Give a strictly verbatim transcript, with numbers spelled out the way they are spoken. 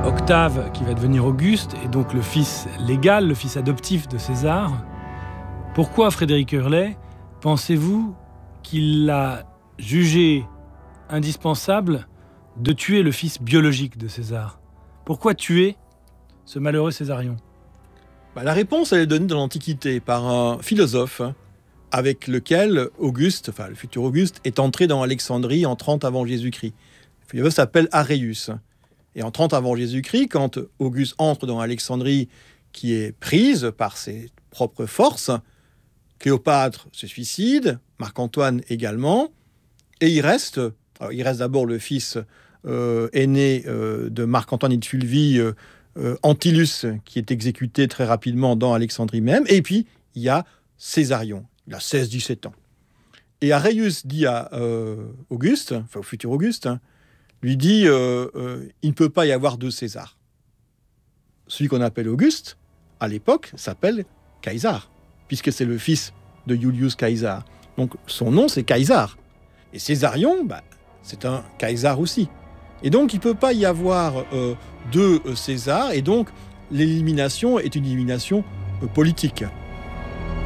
Octave, qui va devenir Auguste, est donc le fils légal, le fils adoptif de César. Pourquoi Frédéric Hurlet, pensez-vous qu'il a jugé indispensable de tuer le fils biologique de César? Pourquoi tuer ce malheureux Césarion? Bah, la réponse, elle est donnée dans l'Antiquité par un philosophe avec lequel Auguste, enfin le futur Auguste, est entré dans Alexandrie en trente avant Jésus-Christ. Le philosophe s'appelle Aréus. Et en trente avant Jésus-Christ, quand Auguste entre dans Alexandrie, qui est prise par ses propres forces, Cléopâtre se suicide, Marc-Antoine également, et il reste, alors il reste d'abord le fils euh, aîné euh, de Marc-Antoine et de Fulvie, euh, euh, Antyllus, qui est exécuté très rapidement dans Alexandrie même, et puis il y a Césarion, il a seize dix-sept ans. Et Aréus dit à euh, Auguste, enfin au futur Auguste, hein, lui dit euh, euh, il ne peut pas y avoir deux Césars. Celui qu'on appelle Auguste, à l'époque, s'appelle Caesar, puisque c'est le fils de Julius Caesar. Donc son nom, c'est Caesar. Et Césarion, bah, c'est un Caesar aussi. Et donc il ne peut pas y avoir euh, deux Césars, et donc l'élimination est une élimination euh, politique.